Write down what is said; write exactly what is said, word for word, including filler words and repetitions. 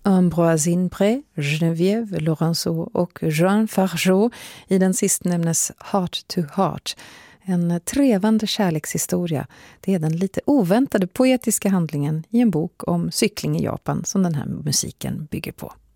Ambroise Inpré, Geneviève Laurenceau och Jean Fargeau i den sistnämnes Heart to Heart. En trevande kärlekshistoria. Det är den lite oväntade poetiska handlingen i en bok om cykling i Japan som den här musiken bygger på.